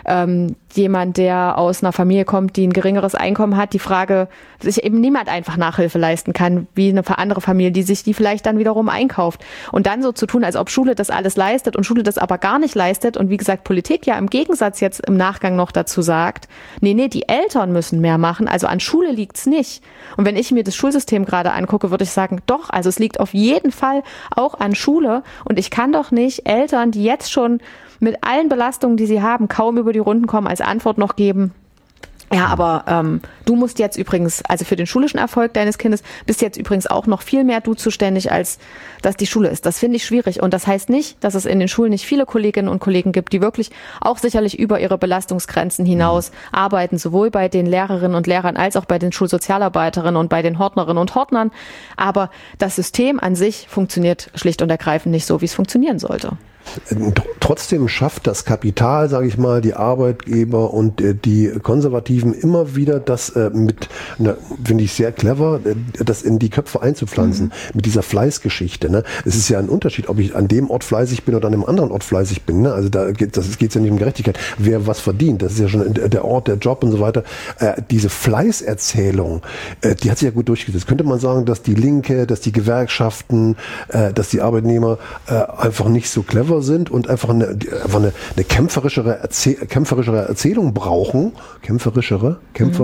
jemand, der aus einer Familie kommt, die ein geringeres Einkommen hat, die Frage, sich eben niemand einfach Nachhilfe leisten kann, wie eine andere Familie, die vielleicht dann wiederum einkauft. Und dann so zu tun, als ob Schule das alles leistet und Schule das aber gar nicht leistet und wie gesagt, Politik ja im Gegensatz jetzt im Nachgang noch dazu sagt, nee, die Eltern müssen mehr machen, also an Schule liegt's nicht. Und wenn ich mir das Schulsystem gerade angucke, würde ich sagen, doch, also es liegt auf jeden Fall auch an Schule und ich kann doch nicht Eltern, die jetzt schon mit allen Belastungen, die sie haben, kaum über die Runden kommen, als Antwort noch geben, ja, aber du musst jetzt übrigens, also für den schulischen Erfolg deines Kindes, bist jetzt übrigens auch noch viel mehr du zuständig, als dass die Schule ist. Das finde ich schwierig. Und das heißt nicht, dass es in den Schulen nicht viele Kolleginnen und Kollegen gibt, die wirklich auch sicherlich über ihre Belastungsgrenzen hinaus arbeiten, sowohl bei den Lehrerinnen und Lehrern als auch bei den Schulsozialarbeiterinnen und bei den Hortnerinnen und Hortnern. Aber das System an sich funktioniert schlicht und ergreifend nicht so, wie es funktionieren sollte. Trotzdem schafft das Kapital, sage ich mal, die Arbeitgeber und die Konservativen immer wieder das finde ich sehr clever, das in die Köpfe einzupflanzen, mit dieser Fleißgeschichte. Ne? Es ist ja ein Unterschied, ob ich an dem Ort fleißig bin oder an einem anderen Ort fleißig bin. Ne? Also da geht es ja nicht um Gerechtigkeit. Wer was verdient, das ist ja schon der Ort, der Job und so weiter. Diese Fleißerzählung, die hat sich ja gut durchgesetzt. Könnte man sagen, dass die Linke, dass die Gewerkschaften, dass die Arbeitnehmer einfach nicht so clever sind und einfach eine kämpferischere Erzählung brauchen, kämpferischere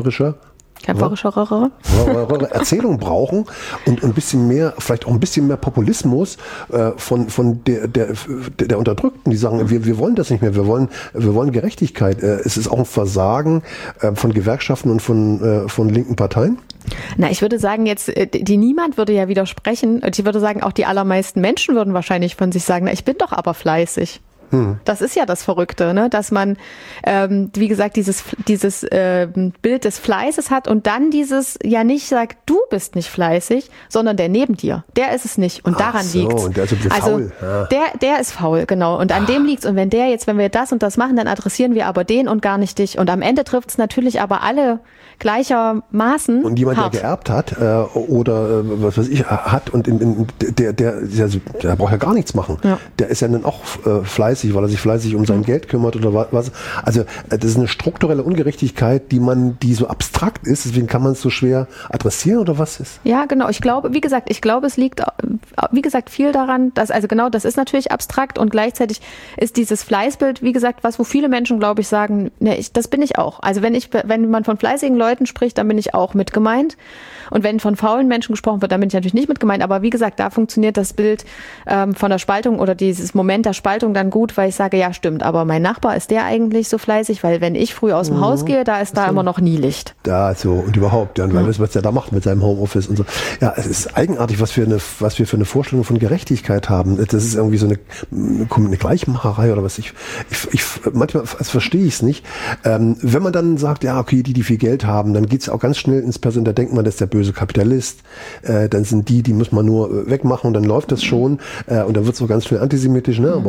Erzählung brauchen und ein bisschen mehr, vielleicht auch ein bisschen mehr Populismus von der Unterdrückten, die sagen, wir wollen das nicht mehr, wir wollen Gerechtigkeit. Es ist auch ein Versagen von Gewerkschaften und von linken Parteien. Na, ich würde sagen jetzt, niemand würde ja widersprechen. Ich würde sagen, auch die allermeisten Menschen würden wahrscheinlich von sich sagen, na, ich bin doch aber fleißig. Das ist ja das Verrückte, ne? Dass man, wie gesagt, dieses Bild des Fleißes hat und dann ja nicht sagt, du bist nicht fleißig, sondern der neben dir, der ist es nicht und daran liegt's. Und der ist faul. Ja. Der ist faul, genau. Und an dem liegt's. Und wenn wir das und das machen, dann adressieren wir aber den und gar nicht dich. Und am Ende trifft's natürlich aber alle gleichermaßen. Und jemand, hart. der geerbt hat oder was weiß ich hat und der braucht ja gar nichts machen. Ja. Der ist ja dann auch fleißig, weil er sich fleißig um sein Geld kümmert oder was. Also das ist eine strukturelle Ungerechtigkeit, die so abstrakt ist, deswegen kann man es so schwer adressieren oder was ist? Ja, genau. Ich glaube, es liegt, wie gesagt, viel daran, dass, also genau, das ist natürlich abstrakt und gleichzeitig ist dieses Fleißbild, wie gesagt, wo viele Menschen, glaube ich, sagen, ne, das bin ich auch. Also wenn man von fleißigen Leuten spricht, dann bin ich auch mit gemeint. Und wenn von faulen Menschen gesprochen wird, dann bin ich natürlich nicht mit gemeint. Aber wie gesagt, da funktioniert das Bild von der Spaltung oder dieses Moment der Spaltung dann gut, weil ich sage, ja stimmt, aber mein Nachbar, ist der eigentlich so fleißig? Weil wenn ich früh aus dem Haus gehe, da ist da immer noch nie Licht. Da so und überhaupt, ja, weil was der da macht mit seinem Homeoffice und so. Ja, es ist eigenartig, was wir für eine Vorstellung von Gerechtigkeit haben. Das ist irgendwie so eine Gleichmacherei oder was. Ich manchmal verstehe ich es nicht. Wenn man dann sagt, ja, okay, die viel Geld haben, dann geht es auch ganz schnell ins Person, da denkt man, das ist der böse Kapitalist. Dann sind die muss man nur wegmachen und dann läuft das schon. Und dann wird es so ganz schnell antisemitisch, ne?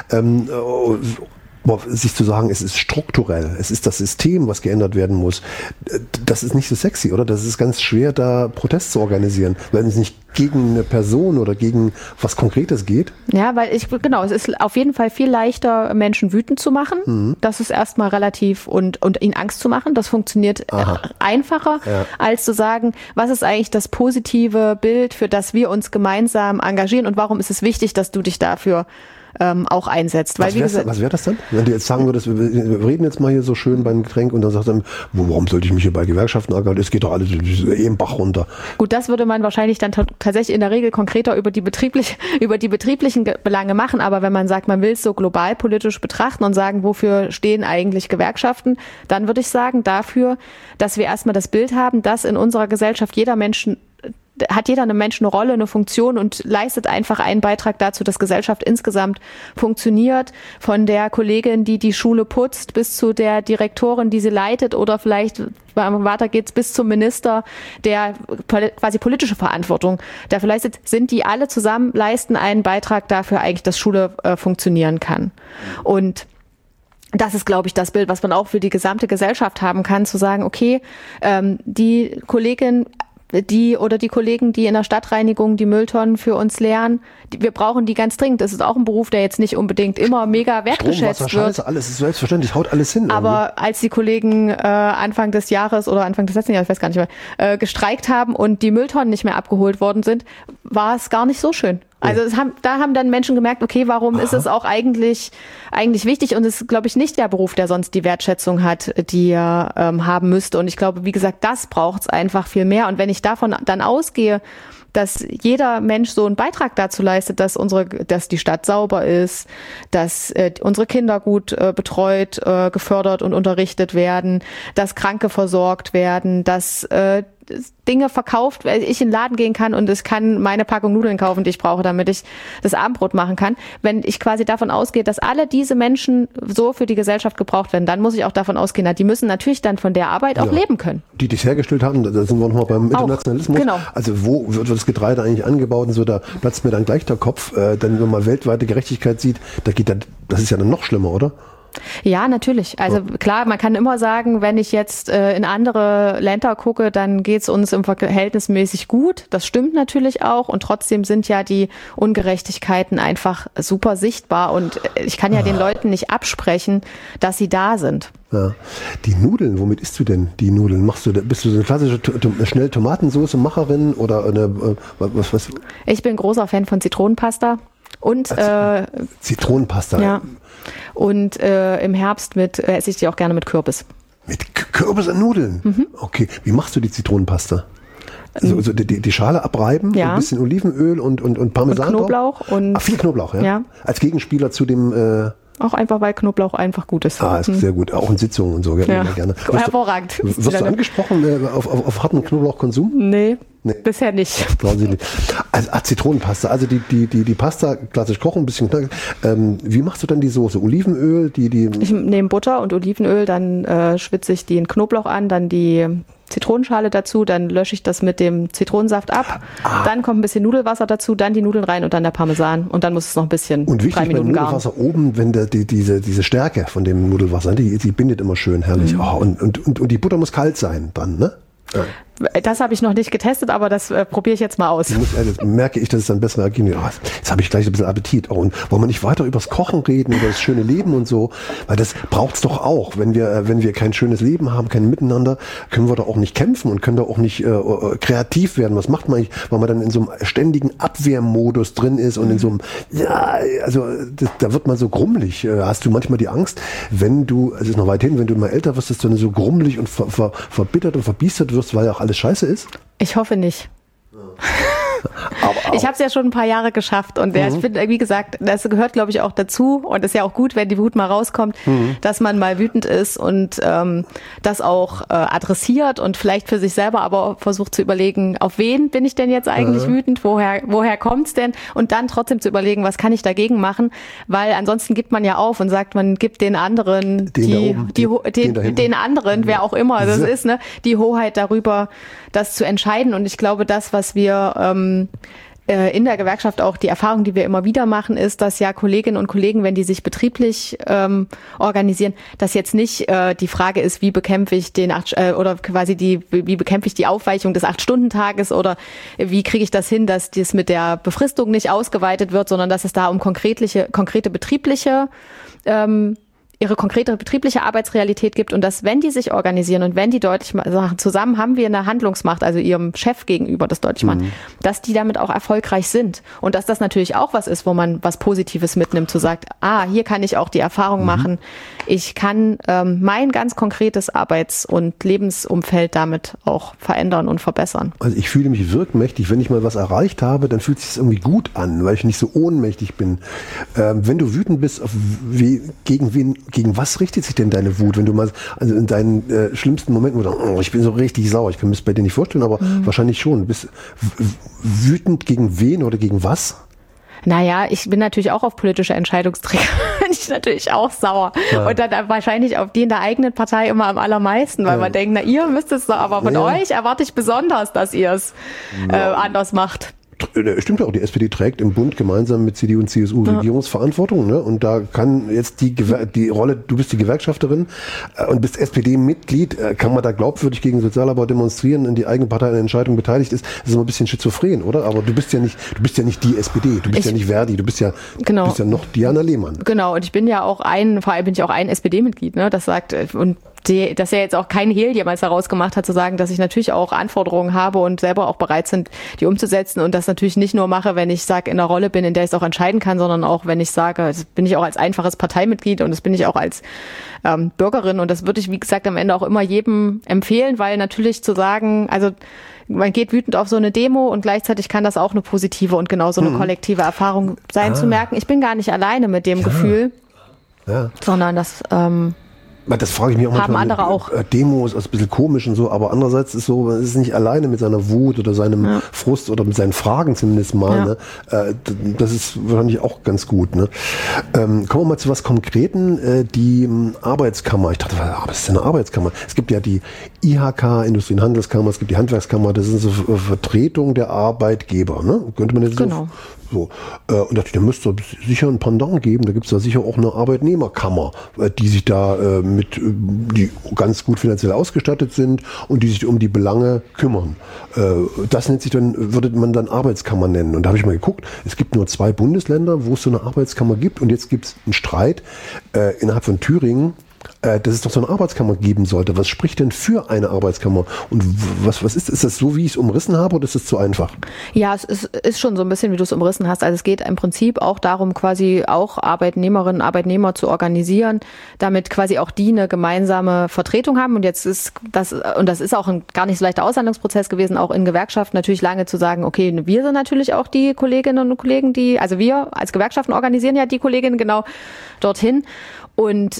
Sich zu sagen, es ist strukturell, es ist das System, was geändert werden muss, das ist nicht so sexy, oder? Das ist ganz schwer, da Protest zu organisieren, wenn es nicht gegen eine Person oder gegen was Konkretes geht. Ja, weil es ist auf jeden Fall viel leichter, Menschen wütend zu machen. Das ist erstmal relativ und ihnen Angst zu machen. Das funktioniert einfacher, als zu sagen, was ist eigentlich das positive Bild, für das wir uns gemeinsam engagieren und warum ist es wichtig, dass du dich dafür auch einsetzt. Weil, was wäre das dann? Wenn du jetzt sagen würdest, wir reden jetzt mal hier so schön beim Getränk und dann sagt er, warum sollte ich mich hier bei Gewerkschaften ärgern? Es geht doch alles im Bach runter. Gut, das würde man wahrscheinlich dann tatsächlich in der Regel konkreter über die betrieblichen Belange machen. Aber wenn man sagt, man will es so global politisch betrachten und sagen, wofür stehen eigentlich Gewerkschaften, dann würde ich sagen, dafür, dass wir erstmal das Bild haben, dass in unserer Gesellschaft jeder Mensch eine Rolle, eine Funktion und leistet einfach einen Beitrag dazu, dass Gesellschaft insgesamt funktioniert. Von der Kollegin, die Schule putzt, bis zu der Direktorin, die sie leitet oder vielleicht weiter geht's bis zum Minister, der quasi politische Verantwortung dafür leistet, sind die alle zusammen, leisten einen Beitrag dafür eigentlich, dass Schule funktionieren kann. Und das ist, glaube ich, das Bild, was man auch für die gesamte Gesellschaft haben kann, zu sagen, okay, die Kollegin, die Kollegen, die in der Stadtreinigung die Mülltonnen für uns leeren, wir brauchen die ganz dringend. Das ist auch ein Beruf, der jetzt nicht unbedingt immer mega wertgeschätzt wird. Scheiße, alles ist selbstverständlich, haut alles hin. Aber als die Kollegen Anfang des Jahres oder Anfang des letzten Jahres, ich weiß gar nicht mehr, gestreikt haben und die Mülltonnen nicht mehr abgeholt worden sind, war es gar nicht so schön. Also da haben dann Menschen gemerkt, okay, warum ist es auch eigentlich wichtig, und es ist, glaube ich, nicht der Beruf, der sonst die Wertschätzung hat, die er haben müsste. Und ich glaube, wie gesagt, das braucht es einfach viel mehr. Und wenn ich davon dann ausgehe, dass jeder Mensch so einen Beitrag dazu leistet, dass die Stadt sauber ist, dass unsere Kinder gut betreut, gefördert und unterrichtet werden, dass Kranke versorgt werden, dass Dinge verkauft, weil ich in den Laden gehen kann und ich kann meine Packung Nudeln kaufen, die ich brauche, damit ich das Abendbrot machen kann. Wenn ich quasi davon ausgehe, dass alle diese Menschen so für die Gesellschaft gebraucht werden, dann muss ich auch davon ausgehen, die müssen natürlich dann von der Arbeit auch leben können. Die es hergestellt haben, da sind wir nochmal beim Internationalismus. Genau. Also wo wird das Getreide eigentlich angebaut und so, da platzt mir dann gleich der Kopf. Denn wenn man weltweite Gerechtigkeit sieht, das ist ja dann noch schlimmer, oder? Ja, natürlich. Also klar, man kann immer sagen, wenn ich jetzt in andere Länder gucke, dann geht's uns im verhältnismäßig gut. Das stimmt natürlich auch. Und trotzdem sind ja die Ungerechtigkeiten einfach super sichtbar. Und ich kann ja den Leuten nicht absprechen, dass sie da sind. Ja. Die Nudeln, womit isst du denn die Nudeln? Bist du so eine klassische schnell Tomatensoße-Macherin oder was? Ich bin großer Fan von Zitronenpasta. Und Zitronenpasta. Ja. Und im Herbst esse ich die auch gerne mit Kürbis. Mit Kürbis und Nudeln? Mhm. Okay. Wie machst du die Zitronenpasta? Also die Schale abreiben, ein bisschen Olivenöl und Parmesan. Und Knoblauch. Viel Knoblauch, ja? Als Gegenspieler zu dem... Auch einfach, weil Knoblauch einfach gut ist. Ist sehr gut. Auch in Sitzungen und so. Gerne. Hervorragend. Wirst du angesprochen auf harten Knoblauchkonsum? Nee. Bisher nicht. Brauchen Sie nicht. Also Zitronenpasta, also die Pasta klassisch kochen, ein bisschen knackig. Wie machst du dann die Soße? Olivenöl? Ich nehme Butter und Olivenöl, dann schwitze ich den Knoblauch an, dann die Zitronenschale dazu, dann lösche ich das mit dem Zitronensaft ab, dann kommt ein bisschen Nudelwasser dazu, dann die Nudeln rein und dann der Parmesan und dann muss es noch ein bisschen und 3 Minuten garen. Und wichtig beim Nudelwasser oben, wenn diese Stärke von dem Nudelwasser, die bindet immer schön herrlich. Mhm. Und die Butter muss kalt sein dann, ne? Ja. Das habe ich noch nicht getestet, aber das probiere ich jetzt mal aus. Das merke ich, dass es dann besser ergeben. Jetzt habe ich gleich ein bisschen Appetit. Und wollen wir nicht weiter übers Kochen reden, über das schöne Leben und so? Weil das braucht's doch auch. Wenn wir kein schönes Leben haben, kein Miteinander, können wir doch auch nicht kämpfen und können doch auch nicht kreativ werden. Was macht man eigentlich, weil man dann in so einem ständigen Abwehrmodus drin ist und in so einem, da wird man so grummelig. Hast du manchmal die Angst, es ist noch weit hin, wenn du mal älter wirst, dass du dann so grummelig und verbittert und verbiestert wirst, weil ja auch alles scheiße ist? Ich hoffe nicht. Ich habe es ja schon ein paar Jahre geschafft und ich finde, wie gesagt, das gehört, glaube ich, auch dazu und ist ja auch gut, wenn die Wut mal rauskommt, dass man mal wütend ist und das auch adressiert und vielleicht für sich selber aber auch versucht zu überlegen, auf wen bin ich denn jetzt eigentlich wütend, woher kommt's denn, und dann trotzdem zu überlegen, was kann ich dagegen machen, weil ansonsten gibt man ja auf und sagt, man gibt den anderen, den anderen, wer auch immer das ist, ne, die Hoheit darüber, das zu entscheiden. Und ich glaube, das, was wir in der Gewerkschaft auch, die Erfahrung, die wir immer wieder machen, ist, dass ja Kolleginnen und Kollegen, wenn die sich betrieblich organisieren, dass jetzt nicht die Frage ist, wie bekämpfe ich die Aufweichung des 8-Stunden-Tages oder wie kriege ich das hin, dass das mit der Befristung nicht ausgeweitet wird, sondern dass es da um konkrete betriebliche ihre konkrete betriebliche Arbeitsrealität gibt und dass, wenn die sich organisieren und wenn die deutlich sagen, zusammen haben wir eine Handlungsmacht, also ihrem Chef gegenüber, das deutlich machen, dass die damit auch erfolgreich sind und dass das natürlich auch was ist, wo man was Positives mitnimmt, zu sagt, hier kann ich auch die Erfahrung machen, ich kann mein ganz konkretes Arbeits- und Lebensumfeld damit auch verändern und verbessern. Also ich fühle mich wirkmächtig, wenn ich mal was erreicht habe, dann fühlt es sich irgendwie gut an, weil ich nicht so ohnmächtig bin. Wenn du wütend bist, gegen was richtet sich denn deine Wut? Wenn du mal in deinen schlimmsten Momenten, wo du sagst, ich bin so richtig sauer, ich kann mir das bei dir nicht vorstellen, aber wahrscheinlich schon. Du bist wütend gegen wen oder gegen was? Naja, ich bin natürlich auch auf politische Entscheidungsträger, bin ich natürlich auch sauer. Ja. Und dann wahrscheinlich auf die in der eigenen Partei immer am allermeisten, weil man denkt, ihr müsst es doch, aber von euch erwarte ich besonders, dass ihr es anders macht. Stimmt auch, die SPD trägt im Bund gemeinsam mit CDU und CSU Regierungsverantwortung, ne? Und da kann jetzt die Rolle, du bist die Gewerkschafterin und bist SPD-Mitglied, kann man da glaubwürdig gegen Sozialarbeit demonstrieren, in die eigene Partei an der Entscheidung beteiligt ist, das ist immer ein bisschen schizophren, oder? Aber du bist ja nicht die SPD, du bist ja nicht Verdi, du bist ja noch Diana Lehmann. Genau, und ich bin ja auch vor allem bin ich auch ein SPD-Mitglied, ne? Das sagt, und dass er jetzt auch kein Hehl jemals daraus gemacht hat, zu sagen, dass ich natürlich auch Anforderungen habe und selber auch bereit sind, die umzusetzen und das natürlich nicht nur mache, wenn ich sage, in einer Rolle bin, in der ich es auch entscheiden kann, sondern auch, wenn ich sage, das bin ich auch als einfaches Parteimitglied und das bin ich auch als Bürgerin und das würde ich, wie gesagt, am Ende auch immer jedem empfehlen, weil natürlich zu sagen, also man geht wütend auf so eine Demo und gleichzeitig kann das auch eine positive und genauso eine kollektive Erfahrung sein, zu merken, ich bin gar nicht alleine mit dem Gefühl, sondern das das frage ich mich auch manchmal. Haben andere auch. Demos ist ein bisschen komisch und so, aber andererseits ist so, man ist nicht alleine mit seiner Wut oder seinem Frust oder mit seinen Fragen zumindest mal. Ja. Ne? Das ist wahrscheinlich auch ganz gut. Ne? Kommen wir mal zu was Konkreten. Die Arbeitskammer. Ich dachte, was ist denn eine Arbeitskammer? Es gibt ja die IHK, Industrie- und Handelskammer, es gibt die Handwerkskammer, das sind so Vertretungen der Arbeitgeber. Ne? Könnte man jetzt so. Und dachte ich, da müsste es sicher ein Pendant geben. Da gibt es da sicher auch eine Arbeitnehmerkammer, die sich da die ganz gut finanziell ausgestattet sind und die sich um die Belange kümmern. Das nennt sich würde man dann Arbeitskammer nennen. Und da habe ich mal geguckt, es gibt nur 2 Bundesländer, wo es so eine Arbeitskammer gibt. Und jetzt gibt es einen Streit innerhalb von Thüringen, dass es doch so eine Arbeitskammer geben sollte. Was spricht denn für eine Arbeitskammer? Und was ist das so, wie ich es umrissen habe, oder ist es zu einfach? Ja, es ist schon so ein bisschen, wie du es umrissen hast. Also es geht im Prinzip auch darum, quasi auch Arbeitnehmerinnen, Arbeitnehmer zu organisieren, damit quasi auch die eine gemeinsame Vertretung haben. Und jetzt ist das ist auch ein gar nicht so leichter Aushandlungsprozess gewesen, auch in Gewerkschaften natürlich lange zu sagen, okay, wir sind natürlich auch die Kolleginnen und Kollegen, also wir als Gewerkschaften organisieren ja die Kolleginnen genau dorthin. Und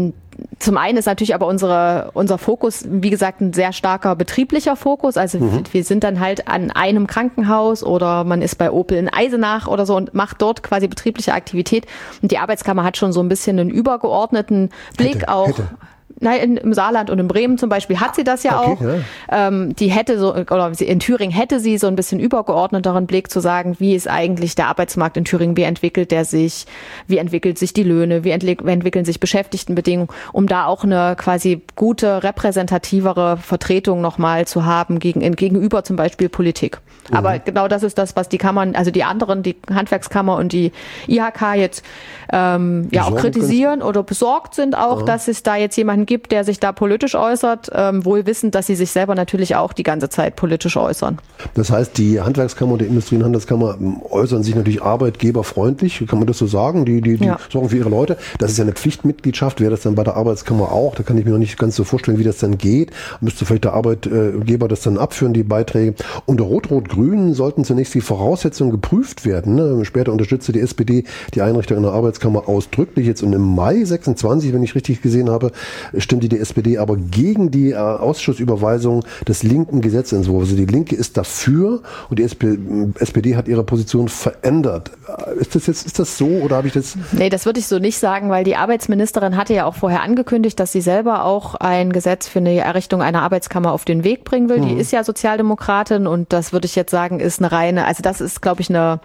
zum einen ist natürlich aber unser Fokus, wie gesagt, ein sehr starker betrieblicher Fokus. Also wir sind dann halt an einem Krankenhaus oder man ist bei Opel in Eisenach oder so und macht dort quasi betriebliche Aktivität. Und die Arbeitskammer hat schon so ein bisschen einen übergeordneten Blick auch. Nein, im Saarland und in Bremen zum Beispiel hat sie das ja auch. Ja. Die hätte in Thüringen hätte sie so ein bisschen übergeordneteren Blick zu sagen, wie ist eigentlich der Arbeitsmarkt in Thüringen, wie entwickelt der sich, wie entwickelt sich die Löhne, wie entwickeln sich Beschäftigtenbedingungen, um da auch eine quasi gute, repräsentativere Vertretung nochmal zu haben gegenüber zum Beispiel Politik. Aber genau das ist das, was die Kammern, also die anderen, die Handwerkskammer und die IHK jetzt auch kritisieren oder besorgt sind auch, dass es da jetzt jemanden gibt, der sich da politisch äußert, wohl wissend, dass sie sich selber natürlich auch die ganze Zeit politisch äußern. Das heißt, die Handwerkskammer und die Industrie- und Handelskammer äußern sich natürlich arbeitgeberfreundlich, kann man das so sagen? Die sorgen für ihre Leute. Das ist ja eine Pflichtmitgliedschaft. Wäre das dann bei der Arbeitskammer auch? Da kann ich mir noch nicht ganz so vorstellen, wie das dann geht. Müsste vielleicht der Arbeitgeber das dann abführen, die Beiträge. Unter Rot-Rot-Grün sollten zunächst die Voraussetzungen geprüft werden. Ne? Später unterstützte die SPD die Einrichtung einer Arbeitskammer ausdrücklich. Jetzt und im Mai 26, wenn ich richtig gesehen habe, stimmte die SPD aber gegen die Ausschussüberweisung des linken Gesetzentwurfs. Also die Linke ist dafür und die SPD hat ihre Position verändert. Ist das so oder habe ich das? Nee, das würde ich so nicht sagen, weil die Arbeitsministerin hatte ja auch vorher angekündigt, dass sie selber auch ein Gesetz für eine Errichtung einer Arbeitskammer auf den Weg bringen will. Die ist ja Sozialdemokratin und das würde ich jetzt sagen, ist eine reine, also das ist, glaube ich, eine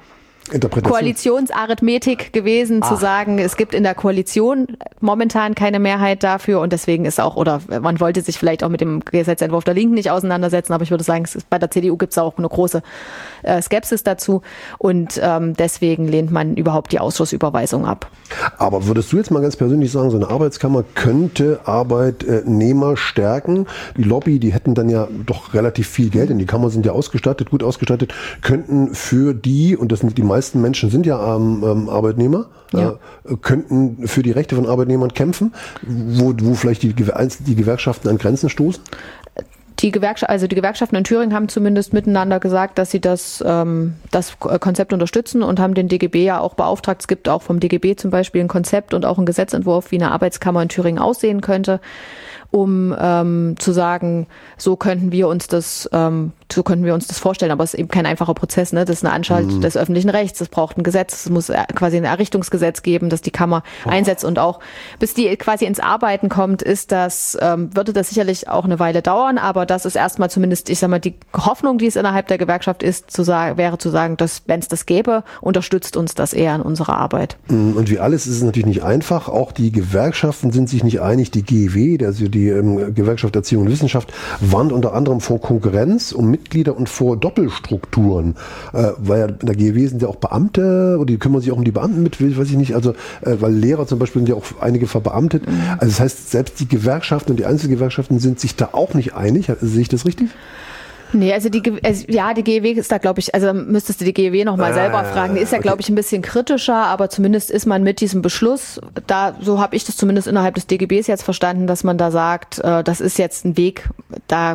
Koalitionsarithmetik gewesen, zu sagen, es gibt in der Koalition momentan keine Mehrheit dafür und deswegen ist auch, oder man wollte sich vielleicht auch mit dem Gesetzentwurf der Linken nicht auseinandersetzen, aber ich würde sagen, bei der CDU gibt es auch eine große Skepsis dazu und deswegen lehnt man überhaupt die Ausschussüberweisung ab. Aber würdest du jetzt mal ganz persönlich sagen, so eine Arbeitskammer könnte Arbeitnehmer stärken? Die Lobby, die hätten dann ja doch relativ viel Geld, denn die Kammern sind ja ausgestattet, gut ausgestattet, könnten für die, und das sind die meisten Menschen sind ja Arbeitnehmer, könnten für die Rechte von Arbeitnehmern kämpfen, wo vielleicht die Gewerkschaften an Grenzen stoßen? Die Gewerkschaften in Thüringen haben zumindest miteinander gesagt, dass sie das Konzept unterstützen und haben den DGB ja auch beauftragt. Es gibt auch vom DGB zum Beispiel ein Konzept und auch einen Gesetzentwurf, wie eine Arbeitskammer in Thüringen aussehen könnte, um zu sagen, so könnten wir uns das vorstellen, aber es ist eben kein einfacher Prozess, ne? Das ist eine Anstalt des öffentlichen Rechts, es braucht ein Gesetz, es muss quasi ein Errichtungsgesetz geben, das die Kammer einsetzt und auch bis die quasi ins Arbeiten kommt, würde das sicherlich auch eine Weile dauern, aber das ist erstmal zumindest, ich sag mal, die Hoffnung, die es innerhalb der Gewerkschaft wäre zu sagen, dass wenn es das gäbe, unterstützt uns das eher in unserer Arbeit. Und wie alles ist es natürlich nicht einfach, auch die Gewerkschaften sind sich nicht einig, die GEW, also die Gewerkschaft Erziehung und Wissenschaft, warnt unter anderem vor Konkurrenz um Mitglieder und vor Doppelstrukturen, weil ja in der GEW sind ja auch Beamte, oder die kümmern sich auch um die Beamten mit, weiß ich nicht, also weil Lehrer zum Beispiel sind ja auch einige verbeamtet. Also das heißt, selbst die Gewerkschaften und die Einzelgewerkschaften sind sich da auch nicht einig. Sehe ich das richtig? Nee, also die GEW ist da, glaube ich, also müsstest du die GEW nochmal selber fragen. Die ist ja, glaube ich, ein bisschen kritischer, aber zumindest ist man mit diesem Beschluss, so habe ich das zumindest innerhalb des DGBs jetzt verstanden, dass man da sagt, das ist jetzt ein Weg, da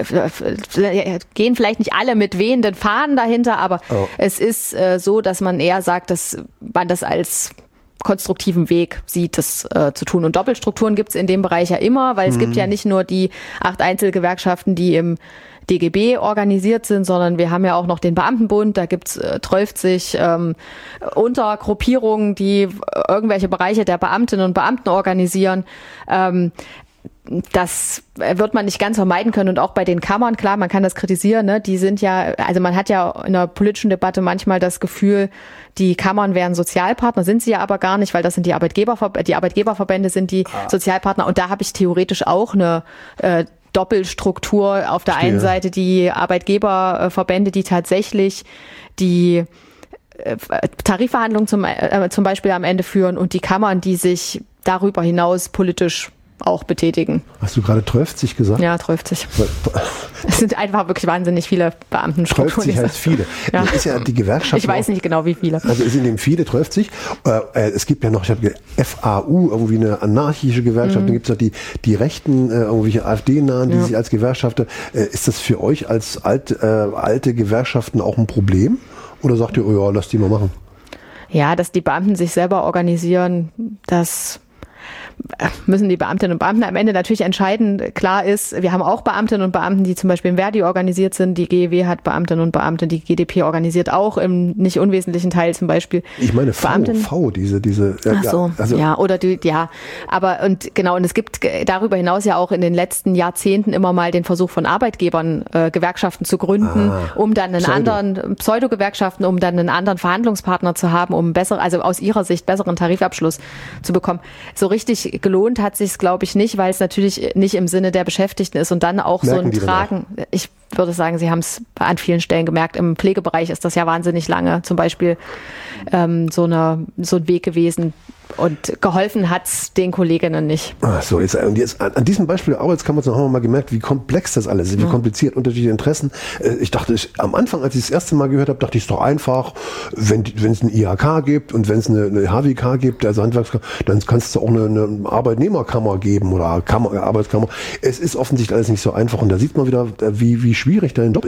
gehen vielleicht nicht alle mit wehenden Fahnen dahinter, aber es ist so, dass man eher sagt, dass man das als konstruktiven Weg sieht, das zu tun. Und Doppelstrukturen gibt es in dem Bereich ja immer, weil es gibt ja nicht nur die 8 Einzelgewerkschaften, die im DGB organisiert sind, sondern wir haben ja auch noch den Beamtenbund, da gibt's 12 Untergruppierungen, die irgendwelche Bereiche der Beamtinnen und Beamten organisieren. Das wird man nicht ganz vermeiden können und auch bei den Kammern, klar, man kann das kritisieren, ne? Die sind ja, also man hat ja in der politischen Debatte manchmal das Gefühl, die Kammern wären Sozialpartner, sind sie ja aber gar nicht, weil das sind die Arbeitgeberverbände sind die Sozialpartner und da habe ich theoretisch auch eine Doppelstruktur. Auf der einen Seite die Arbeitgeberverbände, die tatsächlich die Tarifverhandlungen zum Beispiel am Ende führen und die Kammern, die sich darüber hinaus politisch auch betätigen. Hast du gerade 12 gesagt? Ja, 12. Es sind einfach wirklich wahnsinnig viele Beamtenstrukturen. 12 heißt viele. Ja. Das ist ja die Gewerkschaft. Ich weiß nicht genau, wie viele. Also es sind eben viele, 12. Es gibt ja noch, ich habe FAU, irgendwie eine anarchische Gewerkschaft, dann gibt es ja die Rechten, irgendwelche AfD-Nahen, die sich als Gewerkschafter. Ist das für euch als alte Gewerkschaften auch ein Problem? Oder sagt ihr, oh ja, lass die mal machen? Ja, dass die Beamten sich selber organisieren, das müssen die Beamtinnen und Beamten am Ende natürlich entscheiden. Klar ist, wir haben auch Beamtinnen und Beamten, die zum Beispiel im Verdi organisiert sind. Die GEW hat Beamtinnen und Beamte, die GdP organisiert auch im nicht unwesentlichen Teil zum Beispiel. Ich meine diese. Ach so, also, ja, oder aber und genau, und es gibt darüber hinaus ja auch in den letzten Jahrzehnten immer mal den Versuch von Arbeitgebern, Gewerkschaften zu gründen, um dann Pseudo-Gewerkschaften, um dann einen anderen Verhandlungspartner zu haben, um also aus ihrer Sicht besseren Tarifabschluss zu bekommen. So richtig gelohnt hat sich es, glaube ich, nicht, weil es natürlich nicht im Sinne der Beschäftigten ist und dann auch merken so ein Tragen. Ich würde sagen, Sie haben es an vielen Stellen gemerkt. Im Pflegebereich ist das ja wahnsinnig lange zum Beispiel so ein Weg gewesen. Und geholfen hat's den Kolleginnen nicht. Ach so, jetzt an diesem Beispiel der Arbeitskammer haben wir mal gemerkt, wie komplex das alles ist, wie kompliziert, unterschiedliche Interessen. Ich dachte, am Anfang, als ich das erste Mal gehört habe, dachte ich, es ist doch einfach, wenn es eine IHK gibt und wenn es eine HWK gibt, also Handwerkskammer, dann kannst du auch eine Arbeitnehmerkammer geben oder Arbeitskammer. Es ist offensichtlich alles nicht so einfach und da sieht man wieder, wie schwierig dein Job ist.